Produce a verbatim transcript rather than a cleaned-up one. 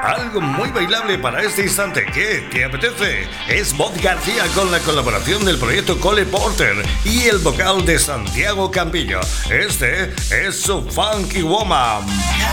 Algo muy bailable para este instante. ¿Qué? ¿Te apetece? Es Bob García con la colaboración del proyecto Cole Porter y el vocal de Santiago Campillo. Este es su Funky Woman.